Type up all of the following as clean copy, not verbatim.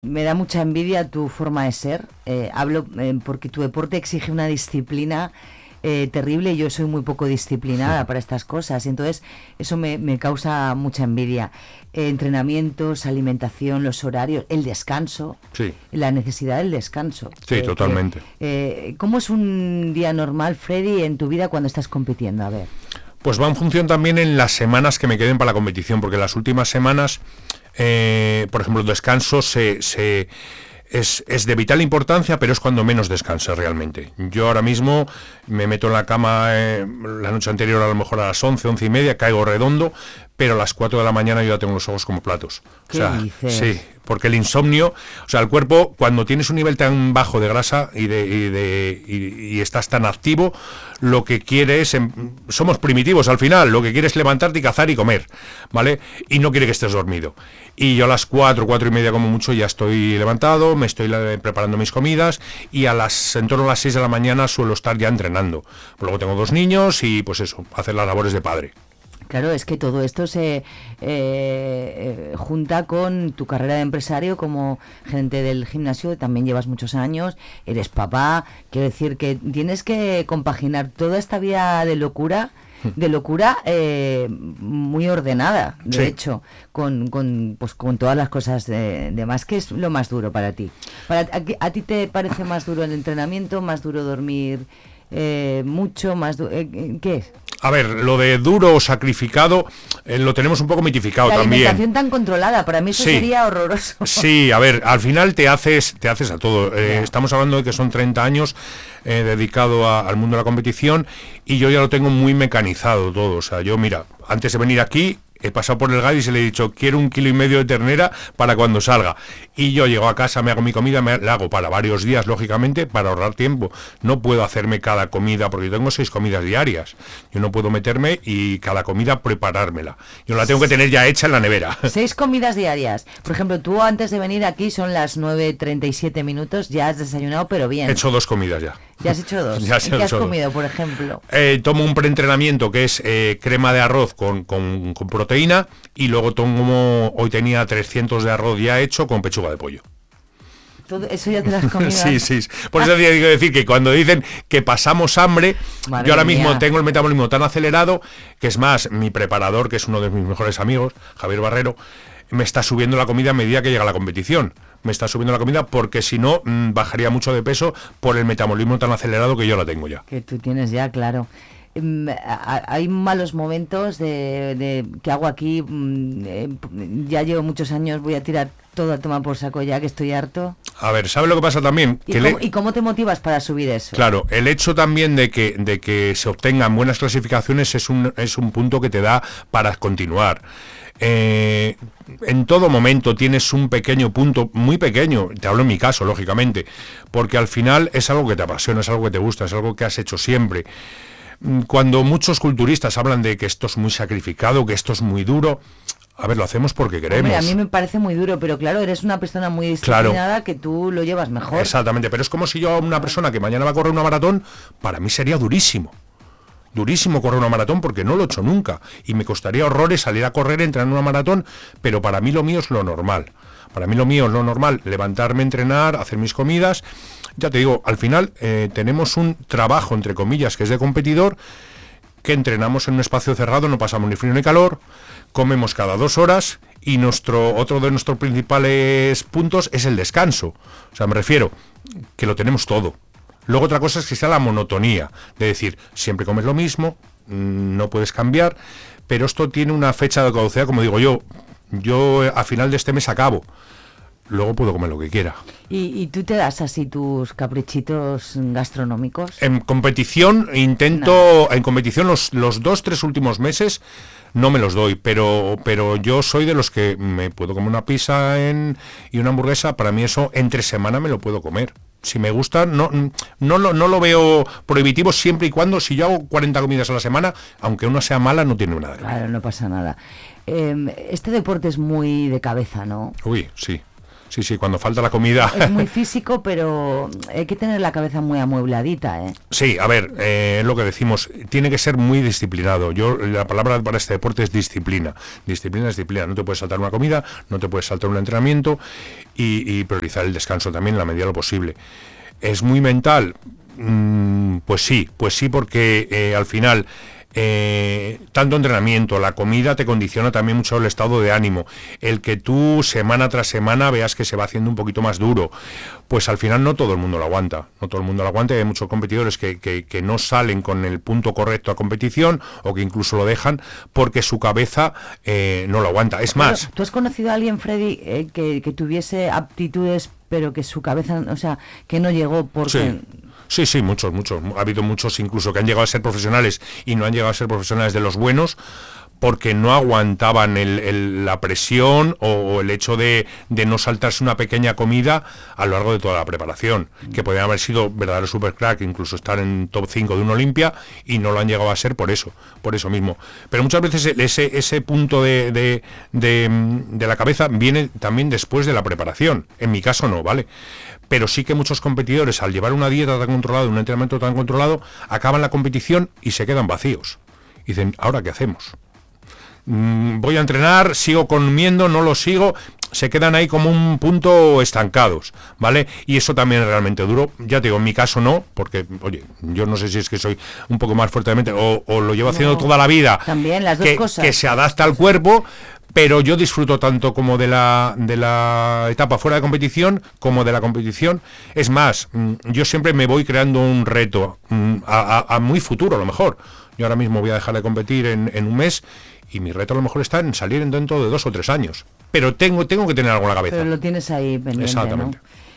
Me da mucha envidia tu forma de ser. Hablo porque tu deporte exige una disciplina terrible y yo soy muy poco disciplinada para estas cosas. Entonces, eso me causa mucha envidia. Entrenamientos, alimentación, los horarios, el descanso, Sí. la necesidad del descanso. Sí, totalmente. ¿Cómo es un día normal, Freddy, en tu vida cuando estás compitiendo? A ver. Pues va en función también en las semanas que me queden para la competición, porque las últimas semanas, por ejemplo, el descanso es de vital importancia, pero es cuando menos descanse realmente. Yo ahora mismo me meto en la cama la noche anterior, a lo mejor a las 11, 11 y media, caigo redondo, pero a las 4 de la mañana yo ya tengo los ojos como platos. ¿Qué dices? Sí, porque el insomnio, o sea, el cuerpo, cuando tienes un nivel tan bajo de grasa y estás tan activo, lo que quiere es, somos primitivos al final, lo que quiere es levantarte y cazar y comer, ¿vale? Y no quiere que estés dormido. Y yo a las 4, 4 y media como mucho ya estoy levantado, me estoy preparando mis comidas y en torno a las 6 de la mañana suelo estar ya entrenando. Luego tengo 2 niños y pues eso, hacer las labores de padre. Claro, es que todo esto se junta con tu carrera de empresario como gerente del gimnasio, también llevas muchos años, eres papá, quiero decir que tienes que compaginar toda esta vida de locura muy ordenada, de hecho, con todas las cosas de más. ¿Qué es lo más duro para ti? ¿A ti te parece más duro el entrenamiento, más duro dormir mucho, más qué es? A ver, lo de duro o sacrificado lo tenemos un poco mitificado también. La alimentación tan controlada, para mí eso sería horroroso. Sí, a ver, al final te haces a todo. Estamos hablando de que son 30 años dedicado al mundo de la competición y yo ya lo tengo muy mecanizado todo. O sea, yo, mira, antes de venir aquí he pasado por el Gadis y le he dicho, quiero 1,5 kilos de ternera para cuando salga. Y yo llego a casa, me hago mi comida, la hago para varios días, lógicamente, para ahorrar tiempo. No puedo hacerme cada comida, porque yo tengo 6 comidas diarias. Yo no puedo meterme y cada comida preparármela. Yo la tengo que tener ya hecha en la nevera. 6 comidas diarias. Por ejemplo, tú antes de venir aquí son las 9:37 minutos, ya has desayunado, pero bien. He hecho 2 comidas ya. ¿Ya has hecho 2? ¿Qué has comido, por ejemplo? Tomo un preentrenamiento que es crema de arroz con proteína y luego hoy tenía 300 de arroz ya hecho con pechuga de pollo. ¿Todo eso ya te lo has comido? Sí. Por eso quiero decir que cuando dicen que pasamos hambre, Madre yo ahora mismo mía. tengo el metabolismo tan acelerado que es más, mi preparador, que es uno de mis mejores amigos, Javier Barrero, me está subiendo la comida a medida que llega la competición. Me está subiendo la comida porque si no bajaría mucho de peso por el metabolismo tan acelerado que yo la tengo ya. Que tú tienes ya, claro. Hay malos momentos de ¿qué hago aquí? Ya llevo muchos años, voy a tirar todo a tomar por saco ya, que estoy harto. A ver, ¿sabes lo que pasa también? ¿Y cómo te motivas para subir eso? Claro, el hecho también de que se obtengan buenas clasificaciones es un punto que te da para continuar. En todo momento tienes un pequeño punto, muy pequeño, te hablo en mi caso, lógicamente, porque al final es algo que te apasiona, es algo que te gusta, es algo que has hecho siempre. Cuando muchos culturistas hablan de que esto es muy sacrificado, que esto es muy duro, a ver, lo hacemos porque queremos. Hombre, a mí me parece muy duro, pero claro, eres una persona muy disciplinada, que tú lo llevas mejor. Exactamente, pero es como si yo a una persona que mañana va a correr una maratón, para mí sería durísimo. Durísimo correr una maratón porque no lo he hecho nunca y me costaría horrores salir a correr, entrar en una maratón, pero para mí lo mío es lo normal. Para mí lo mío es lo normal, levantarme, entrenar, hacer mis comidas. Ya te digo, al final tenemos un trabajo, entre comillas, que es de competidor, que entrenamos en un espacio cerrado, no pasamos ni frío ni calor, comemos cada 2 horas y otro de nuestros principales puntos es el descanso. O sea, me refiero que lo tenemos todo. Luego otra cosa es que sea la monotonía, de decir, siempre comes lo mismo, no puedes cambiar, pero esto tiene una fecha de caducidad, como digo yo a final de este mes acabo, luego puedo comer lo que quiera. ¿Y tú te das así tus caprichitos gastronómicos? En competición en competición los 2-3 últimos meses no me los doy, pero yo soy de los que me puedo comer una pizza y una hamburguesa, para mí eso entre semana me lo puedo comer. Si me gusta, no lo veo prohibitivo siempre y cuando, si yo hago 40 comidas a la semana, aunque una sea mala, no tiene nada que ver. Claro, no pasa nada. Este deporte es muy de cabeza, ¿no? Uy, sí. Sí, sí, cuando falta la comida. Es muy físico, pero hay que tener la cabeza muy amuebladita, ¿eh? Sí, a ver, es lo que decimos, tiene que ser muy disciplinado. La palabra para este deporte es disciplina. Disciplina es disciplina. No te puedes saltar una comida, no te puedes saltar un entrenamiento y priorizar el descanso también en la medida de lo posible. ¿Es muy mental? Pues sí, porque al final... tanto entrenamiento, la comida te condiciona también mucho el estado de ánimo, el que tú semana tras semana veas que se va haciendo un poquito más duro, pues al final no todo el mundo lo aguanta, y hay muchos competidores que no salen con el punto correcto a competición o que incluso lo dejan porque su cabeza no lo aguanta. Es más, ¿tú has conocido a alguien, Freddy, que tuviese aptitudes pero que su cabeza, o sea, que no llegó porque... Sí, muchos. Ha habido muchos incluso que han llegado a ser profesionales y no han llegado a ser profesionales de los buenos porque no aguantaban la presión o el hecho de no saltarse una pequeña comida a lo largo de toda la preparación, que podrían haber sido verdaderos supercrack, incluso estar en top 5 de una Olimpia, y no lo han llegado a ser por eso mismo. Pero muchas veces ese punto de la cabeza viene también después de la preparación. En mi caso no, ¿vale? Pero sí que muchos competidores, al llevar una dieta tan controlada, un entrenamiento tan controlado, acaban la competición y se quedan vacíos. Y dicen, ¿ahora qué hacemos? Voy a entrenar, sigo comiendo, no lo sigo, se quedan ahí como un punto estancados, ¿vale? Y eso también es realmente duro. Ya te digo, en mi caso no, porque, oye, yo no sé si es que soy un poco más fuerte de mente o lo llevo haciendo toda la vida. También las dos cosas. Que se adapta al cuerpo, pero yo disfruto tanto como de la etapa fuera de competición como de la competición. Es más, yo siempre me voy creando un reto a muy futuro, a lo mejor. Yo ahora mismo voy a dejar de competir en un mes y mi reto a lo mejor está en salir dentro de 2 o 3 años. Pero tengo que tener algo en la cabeza. Pero lo tienes ahí pendiente, exactamente,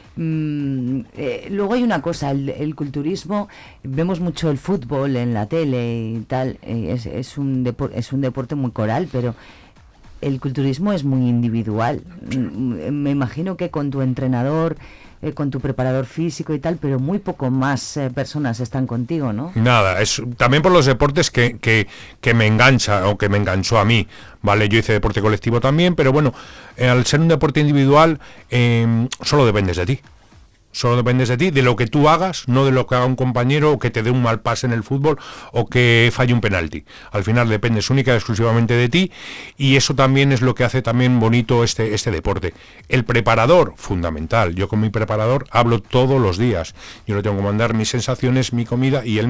¿no? Luego hay una cosa, el culturismo, vemos mucho el fútbol en la tele y tal, es un deporte muy coral, pero el culturismo es muy individual. Me imagino que con tu entrenador, con tu preparador físico y tal, pero muy poco más personas están contigo, ¿no? Nada, es también por los deportes que me engancha o que me enganchó a mí, ¿vale? Yo hice deporte colectivo también, pero bueno, al ser un deporte individual, solo dependes de ti. Solo dependes de ti, de lo que tú hagas, no de lo que haga un compañero o que te dé un mal pase en el fútbol o que falle un penalti. Al final dependes única y exclusivamente de ti, y eso también es lo que hace también bonito este deporte. El preparador, fundamental. Yo con mi preparador hablo todos los días. Yo le tengo que mandar mis sensaciones, mi comida, y él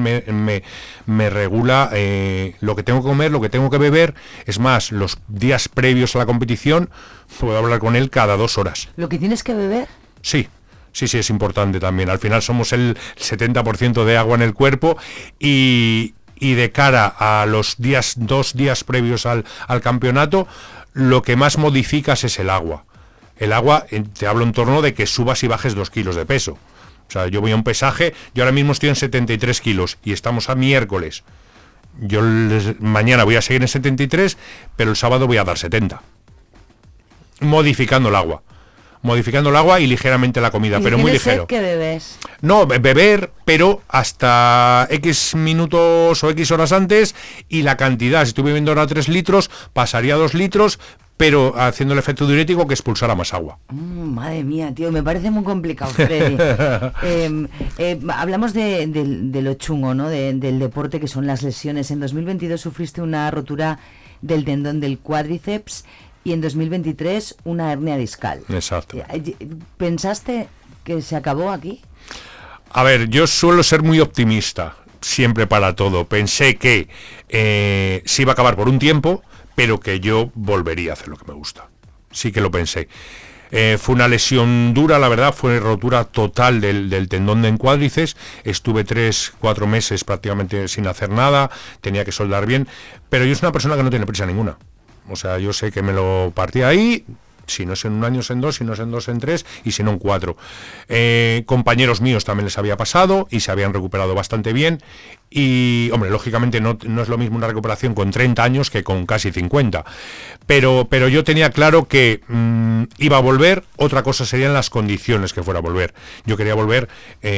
me regula lo que tengo que comer, lo que tengo que beber. Es más, los días previos a la competición puedo hablar con él cada 2 horas. ¿Lo que tienes que beber? Sí, es importante también. Al final somos el 70% de agua en el cuerpo y de cara a los 2 días previos al campeonato, lo que más modificas es el agua. El agua, te hablo en torno de que subas y bajes 2 kilos de peso. O sea, yo voy a un pesaje, yo ahora mismo estoy en 73 kilos y estamos a miércoles. Yo mañana voy a seguir en 73, pero el sábado voy a dar 70. Modificando el agua y ligeramente la comida, pero muy ligero. ¿Qué bebes? No, beber, pero hasta X minutos o X horas antes, y la cantidad, si estoy bebiendo ahora 3 litros, pasaría a 2 litros, pero haciendo el efecto diurético que expulsara más agua. Madre mía, tío, me parece muy complicado, Freddy. Hablamos de lo chungo, ¿no? Del deporte, que son las lesiones. En 2022 sufriste una rotura del tendón del cuádriceps y en 2023 una hernia discal. Exacto. ¿Pensaste que se acabó aquí? A ver, yo suelo ser muy optimista, siempre para todo. Pensé que se iba a acabar por un tiempo, pero que yo volvería a hacer lo que me gusta. Sí que lo pensé. Fue una lesión dura, la verdad, fue rotura total del tendón de cuádriceps. Estuve 3-4 meses prácticamente sin hacer nada, tenía que soldar bien, pero yo soy una persona que no tiene prisa ninguna. O sea, yo sé que me lo partí ahí, si no es en 1 año es en 2, si no es en 2 en 3 y si no en 4. Compañeros míos también les había pasado y se habían recuperado bastante bien. Y, hombre, lógicamente no es lo mismo una recuperación con 30 años que con casi 50. Pero yo tenía claro que iba a volver. Otra cosa serían las condiciones que fuera a volver. Yo quería volver,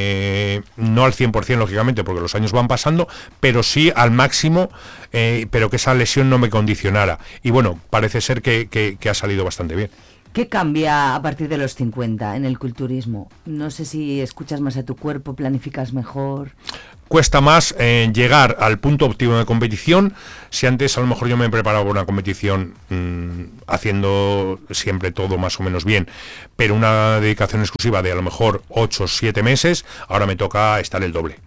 no al 100%, lógicamente, porque los años van pasando, pero sí al máximo, pero que esa lesión no me condicionara. Y bueno, parece ser que ha salido bastante bien. ¿Qué cambia a partir de los 50 en el culturismo? No sé si escuchas más a tu cuerpo, planificas mejor. Cuesta más llegar al punto óptimo de competición. Si antes a lo mejor yo me preparaba para una competición haciendo siempre todo más o menos bien, pero una dedicación exclusiva de a lo mejor 8 o 7 meses, ahora me toca estar el doble.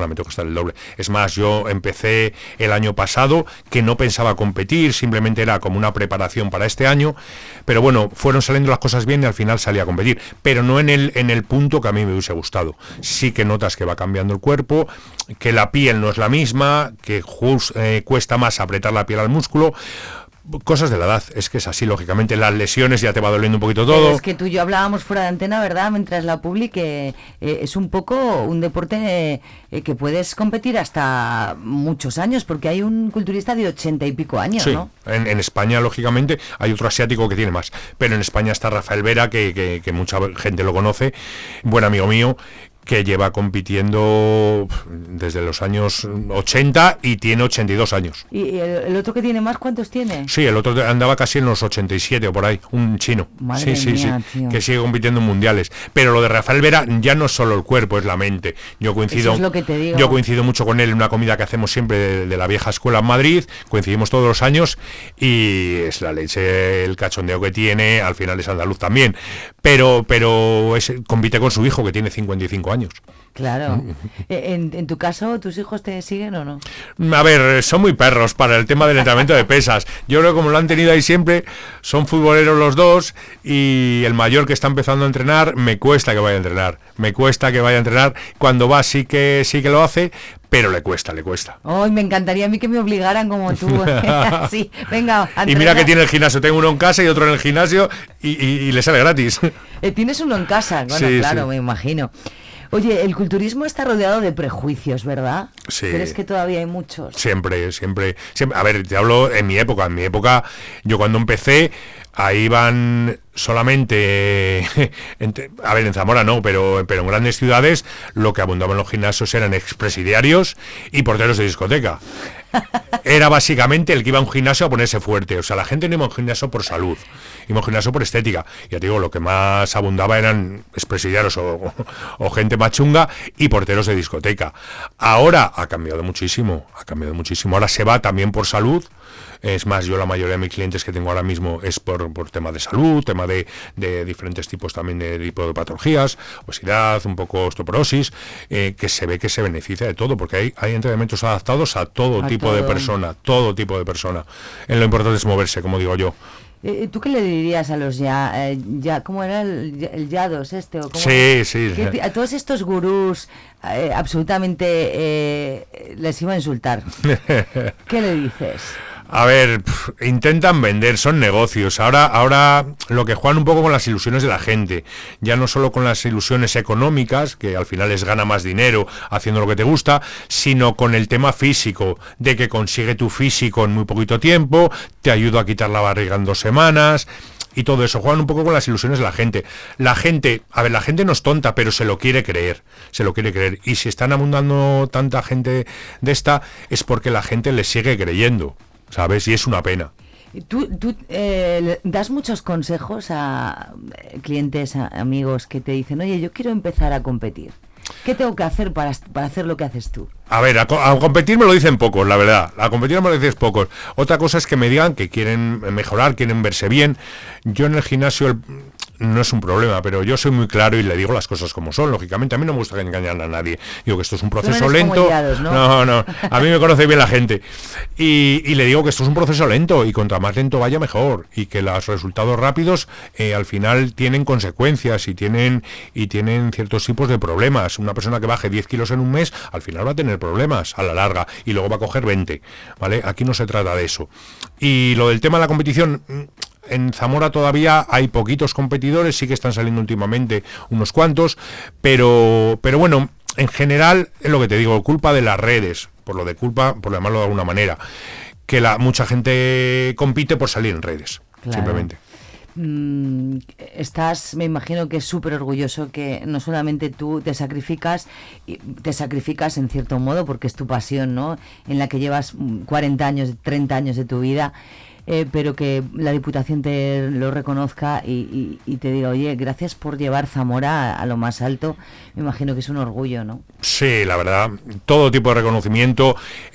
Es más, yo empecé el año pasado que no pensaba competir, simplemente era como una preparación para este año, pero bueno, fueron saliendo las cosas bien y al final salí a competir, pero no en el punto que a mí me hubiese gustado. Sí que notas que va cambiando el cuerpo, que la piel no es la misma, que cuesta más apretar la piel al músculo. Cosas de la edad, es que es así, lógicamente, las lesiones ya te va doliendo un poquito todo. Pero es que tú y yo hablábamos fuera de antena, ¿verdad? Mientras la publi, que es un poco un deporte que puedes competir hasta muchos años, porque hay un culturista de 80 y pico años, sí, ¿no? En España, lógicamente, hay otro asiático que tiene más, pero en España está Rafael Vera, que mucha gente lo conoce, buen amigo mío, que lleva compitiendo desde los años 80 y tiene 82 años. ¿Y el otro que tiene más, cuántos tiene? Sí, el otro andaba casi en los 87 o por ahí, un chino. Madre mía, sí, que sigue compitiendo en mundiales. Pero lo de Rafael Vera ya no es solo el cuerpo, es la mente. Yo coincido, eso es lo que te digo. Yo coincido mucho con él en una comida que hacemos siempre de la vieja escuela en Madrid, coincidimos todos los años y es la leche, el cachondeo que tiene, al final es andaluz también. Pero compite con su hijo que tiene 55 años. Claro. ¿En tu caso, tus hijos te siguen o no? A ver, son muy perros para el tema del entrenamiento de pesas. Yo creo que como lo han tenido ahí siempre, son futboleros los dos y el mayor que está empezando a entrenar, me cuesta que vaya a entrenar. Cuando va sí que lo hace, pero le cuesta. Ay, me encantaría a mí que me obligaran como tú. Así, venga, a y mira que tiene el gimnasio, tengo uno en casa y otro en el gimnasio y le sale gratis. Tienes uno en casa, bueno, sí, claro, sí. Me imagino. Oye, el culturismo está rodeado de prejuicios, ¿verdad? Sí. ¿Crees que todavía hay muchos? Siempre. A ver, te hablo en mi época. En mi época, yo cuando empecé, ahí iban solamente, en Zamora no, pero en grandes ciudades lo que abundaban los gimnasios eran expresidiarios y porteros de discoteca. Era básicamente el que iba a un gimnasio a ponerse fuerte. O sea, la gente no iba a un gimnasio por salud, iba a un gimnasio por estética. Ya te digo, lo que más abundaba eran expresidiarios o gente más chunga y porteros de discoteca. Ahora ha cambiado muchísimo. Ahora se va también por salud. Es más, yo la mayoría de mis clientes que tengo ahora mismo es por tema de salud, tema de diferentes tipos también de tipo de patologías, obesidad, un poco osteoporosis, que se ve que se beneficia de todo, porque hay entrenamientos adaptados a todo tipo de persona. Lo importante es moverse, como digo yo. ¿Tú qué le dirías a los cómo era el Yados este? ¿O cómo sí. A todos estos gurús absolutamente les iba a insultar. ¿Qué le dices? A ver, intentan vender, son negocios. Ahora lo que juegan un poco con las ilusiones de la gente, ya no solo con las ilusiones económicas, que al final les gana más dinero haciendo lo que te gusta, sino con el tema físico, de que consigue tu físico en muy poquito tiempo, te ayuda a quitar la barriga en 2 semanas. Y todo eso, juegan un poco con las ilusiones de la gente. La gente no es tonta, pero se lo quiere creer. Y si están abundando tanta gente de esta, es porque la gente les sigue creyendo, ¿sabes? Y es una pena. ¿Tú das muchos consejos a clientes, a amigos que te dicen, oye, yo quiero empezar a competir? ¿Qué tengo que hacer para hacer lo que haces tú? A ver, a competir me lo dicen pocos, la verdad. A competir me lo dicen pocos. Otra cosa es que me digan que quieren mejorar, quieren verse bien. Yo en el gimnasio no es un problema, pero yo soy muy claro y le digo las cosas como son. Lógicamente, a mí no me gusta engañar a nadie. Digo que esto es un proceso lento. Yados, ¿no? No, a mí me conoce bien la gente. Y le digo que esto es un proceso lento y contra más lento vaya mejor. Y que los resultados rápidos al final tienen consecuencias y tienen ciertos tipos de problemas. Una persona que baje 10 kilos en un mes, al final va a tener problemas a la larga y luego va a coger 20, ¿vale? Aquí no se trata de eso. Y lo del tema de la competición, en Zamora todavía hay poquitos competidores, sí que están saliendo últimamente unos cuantos, pero bueno, en general es lo que te digo, culpa de las redes, por llamarlo de alguna manera, que mucha gente compite por salir en redes, claro. Simplemente. Estás, me imagino que es súper orgulloso que no solamente tú te sacrificas en cierto modo porque es tu pasión, ¿no? En la que llevas 40 años, 30 años de tu vida, pero que la Diputación te lo reconozca y te diga, oye, gracias por llevar Zamora a lo más alto. Me imagino que es un orgullo, ¿no? Sí, la verdad, todo tipo de reconocimiento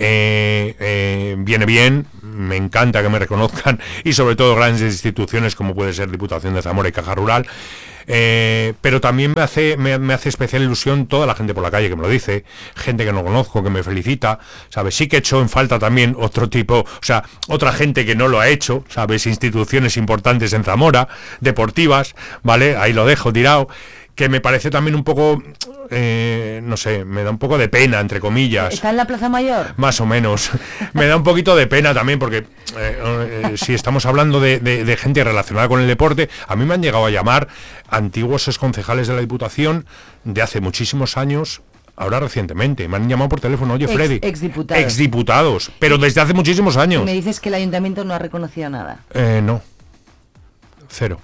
viene bien, me encanta que me reconozcan, y sobre todo grandes instituciones como puede ser Diputación de Zamora y Caja Rural. Pero también me hace especial ilusión toda la gente por la calle que me lo dice, gente que no conozco, que me felicita, ¿sabes? Sí que he hecho en falta también otro tipo, o sea, otra gente que no lo ha hecho, ¿sabes? Instituciones importantes en Zamora, deportivas, ¿vale? Ahí lo dejo tirado, que me parece también un poco, no sé, me da un poco de pena, entre comillas. ¿Está en la Plaza Mayor? Más o menos. Me da un poquito de pena también, porque si estamos hablando de gente relacionada con el deporte, a mí me han llegado a llamar antiguos exconcejales de la Diputación de hace muchísimos años, ahora recientemente, me han llamado por teléfono, oye Freddy. Exdiputados. Exdiputados, pero desde hace muchísimos años. Y me dices que el ayuntamiento no ha reconocido nada. No. Cero.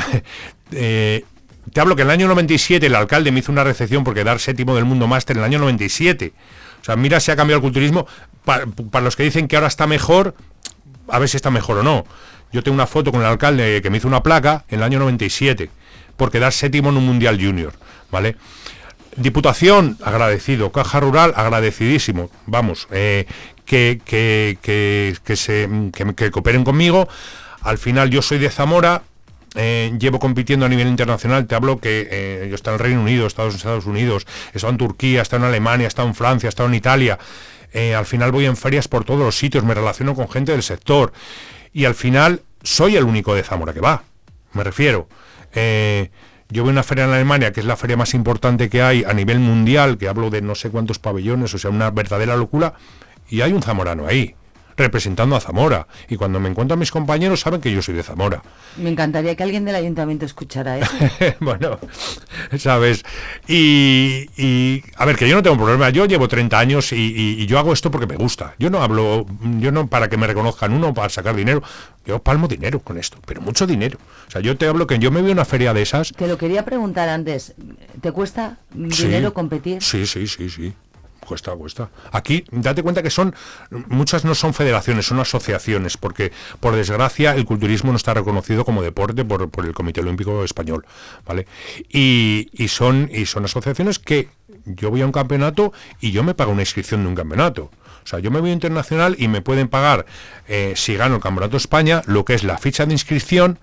Te hablo que en el año 97 el alcalde me hizo una recepción por quedar séptimo del Mundo Máster en el año 97. O sea, mira si ha cambiado el culturismo. Para los que dicen que ahora está mejor, a ver si está mejor o no. Yo tengo una foto con el alcalde que me hizo una placa en el año 97 por quedar séptimo en un Mundial Junior, ¿vale? Diputación, agradecido. Caja Rural, agradecidísimo. Vamos, que cooperen conmigo. Al final yo soy de Zamora. Llevo compitiendo a nivel internacional, te hablo que yo he estado en el Reino Unido, he estado en Estados Unidos, he estado en Turquía, he estado en Alemania, he estado en Francia, he estado en Italia, al final voy en ferias por todos los sitios, me relaciono con gente del sector y al final soy el único de Zamora que va, me refiero. Yo voy a una feria en Alemania, que es la feria más importante que hay a nivel mundial, que hablo de no sé cuántos pabellones, o sea, una verdadera locura, y hay un zamorano ahí, representando a Zamora, y cuando me encuentro a mis compañeros saben que yo soy de Zamora. Me encantaría que alguien del ayuntamiento escuchara eso. Bueno, sabes, y a ver, que yo no tengo problema, yo llevo 30 años y yo hago esto porque me gusta, yo no para que me reconozcan uno, para sacar dinero, yo palmo dinero con esto, pero mucho dinero, o sea, yo te hablo que yo me voy a una feria de esas. Te lo quería preguntar antes, ¿te cuesta dinero competir? Sí. Cuesta. Aquí, date cuenta que muchas no son federaciones, son asociaciones, porque por desgracia el culturismo no está reconocido como deporte por el Comité Olímpico Español, ¿vale? Y son asociaciones que yo voy a un campeonato y yo me pago una inscripción de un campeonato. O sea, yo me voy a internacional y me pueden pagar, si gano el Campeonato de España, lo que es la ficha de inscripción.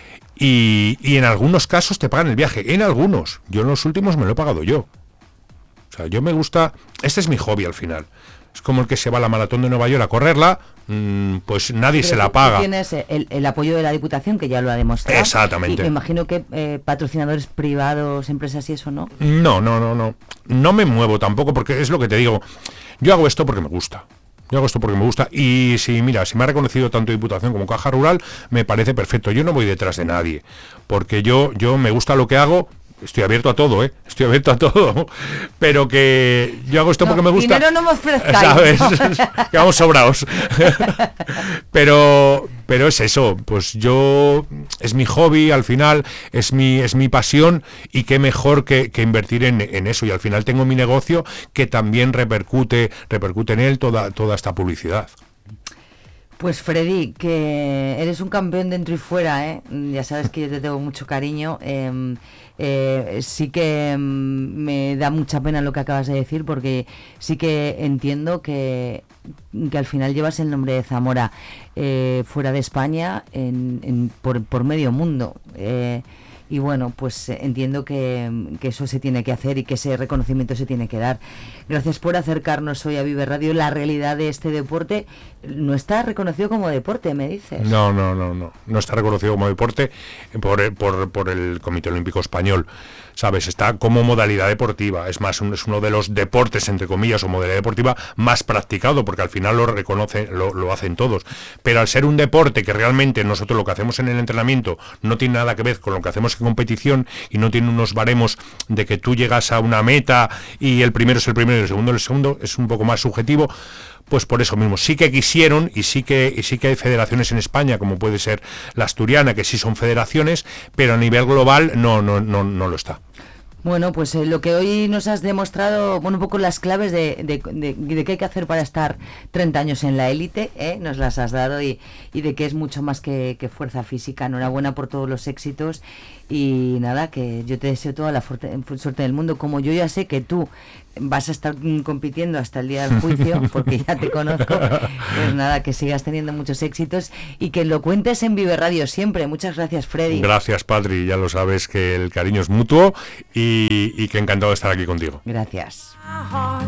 Y en algunos casos te pagan el viaje, en algunos. Yo en los últimos me lo he pagado yo. O sea, yo me gusta, este es mi hobby al final. Es como el que se va a la maratón de Nueva York a correrla, pues nadie se la paga. Tú tienes el apoyo de la Diputación, que ya lo ha demostrado. Exactamente. Y me imagino que patrocinadores privados, empresas y eso, ¿no? No. No me muevo tampoco, porque es lo que te digo. Yo hago esto porque me gusta. Y si me ha reconocido tanto Diputación como Caja Rural, me parece perfecto. Yo no voy detrás de nadie, porque yo me gusta lo que hago. Estoy abierto a todo, pero que yo hago esto porque me gusta. Dinero no me ofrezcáis, ¿sabes? Que vamos sobrados. pero es eso, pues es mi hobby, al final es mi pasión, y qué mejor que invertir en eso, y al final tengo mi negocio que también repercute en él toda esta publicidad. Pues Freddy, que eres un campeón dentro y fuera, ¿eh? Ya sabes que yo te tengo mucho cariño. Sí que me da mucha pena lo que acabas de decir, porque sí que entiendo que al final llevas el nombre de Zamora fuera de España, por medio mundo. Y bueno, pues entiendo que eso se tiene que hacer y que ese reconocimiento se tiene que dar. Gracias por acercarnos hoy a Vive Radio. La realidad de este deporte no está reconocido como deporte, me dices. No está reconocido como deporte por el Comité Olímpico Español. ¿Sabes? Está como modalidad deportiva. Es más, es uno de los deportes, entre comillas, o modalidad deportiva más practicado, porque al final lo hacen todos. Pero al ser un deporte que realmente nosotros lo que hacemos en el entrenamiento no tiene nada que ver con lo que hacemos en competición, y no tiene unos baremos de que tú llegas a una meta y el primero es el primero y el segundo, es un poco más subjetivo. Pues por eso mismo, sí que quisieron, y sí que hay federaciones en España, como puede ser la asturiana, que sí son federaciones, pero a nivel global no lo está. Bueno, pues lo que hoy nos has demostrado, bueno, un poco las claves de qué hay que hacer para estar 30 años en la élite, nos las has dado y de que es mucho más que fuerza física. Enhorabuena por todos los éxitos y nada, que yo te deseo toda la suerte del mundo. Como yo ya sé que tú vas a estar compitiendo hasta el día del juicio, porque ya te conozco, pues nada, que sigas teniendo muchos éxitos y que lo cuentes en Vive Radio siempre. Muchas gracias, Freddy. Gracias, Patri, ya lo sabes que el cariño es mutuo y que encantado de estar aquí contigo. Gracias.